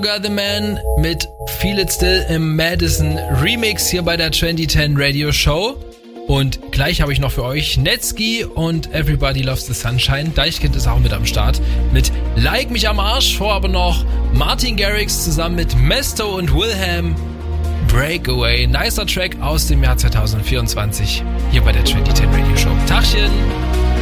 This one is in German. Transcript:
Sugar the Man mit Feel It Still im Madison Remix hier bei der 2010 Radio Show. Und gleich habe ich noch für euch Netski und Everybody Loves the Sunshine. Deichkind ist auch mit am Start mit Like mich am Arsch. Vor aber noch Martin Garrix zusammen mit Mesto und Wilhelm. Breakaway, nicer Track aus dem Jahr 2024 hier bei der 2010 Radio Show. Tachchen!